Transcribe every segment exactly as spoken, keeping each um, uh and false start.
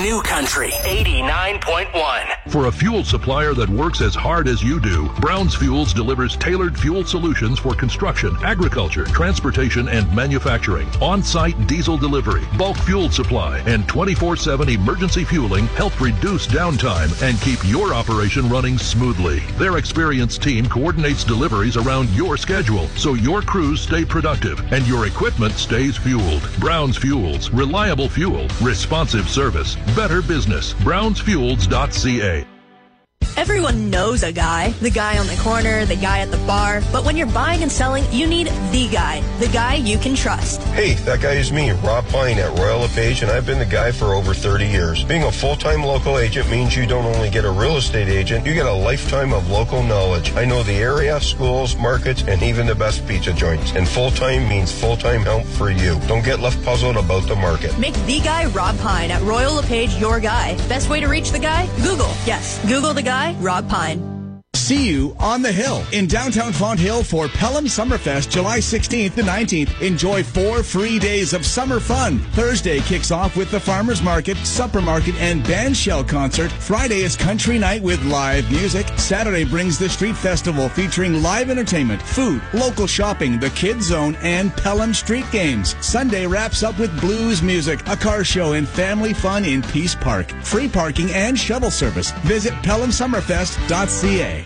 New Country eighty-nine point one. For a fuel supplier that works as hard as you do, Brown's Fuels delivers tailored fuel solutions for construction, agriculture, transportation, and manufacturing. On-site diesel delivery, bulk fuel supply, and twenty-four seven emergency fueling help reduce downtime and keep your operation running smoothly. Their experienced team coordinates deliveries around your schedule so your crews stay productive and your equipment stays fueled. Brown's Fuels. Reliable fuel. Responsive service. Better business. browns fuels dot c a. Everyone knows a guy. The guy on the corner, the guy at the bar. But when you're buying and selling, you need the guy. The guy you can trust. Hey, that guy is me, Rob Pine at Royal LePage, and I've been the guy for over thirty years. Being a full-time local agent means you don't only get a real estate agent, you get a lifetime of local knowledge. I know the area, schools, markets, and even the best pizza joints. And full-time means full-time help for you. Don't get left puzzled about the market. Make the guy Rob Pine at Royal LePage your guy. Best way to reach the guy? Google. Yes, Google the guy, Rob Pine. See you on the Hill in downtown Font Hill for Pelham Summerfest July sixteenth to nineteenth. Enjoy four free days of summer fun. Thursday kicks off with the Farmers Market, Supper Market, and Bandshell Concert. Friday is Country Night with live music. Saturday brings the Street Festival featuring live entertainment, food, local shopping, the Kids Zone, and Pelham Street Games. Sunday wraps up with blues music, a car show, and family fun in Peace Park. Free parking and shuttle service. Visit pelham summerfest dot c a.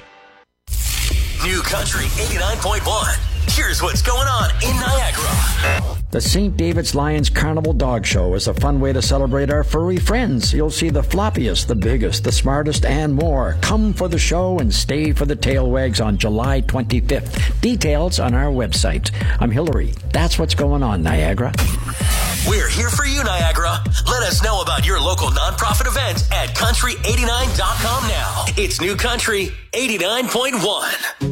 New Country eighty-nine point one. Here's what's going on in Niagara. The Saint David's Lions Carnival Dog Show is a fun way to celebrate our furry friends. You'll see the floppiest, the biggest, the smartest, and more. Come for the show and stay for the tail wags on July twenty-fifth. Details on our website. I'm Hillary. That's what's going on, Niagara. We're here for you, Niagara. Let us know about your local nonprofit event at country eighty-nine dot com now. It's New Country eighty-nine point one.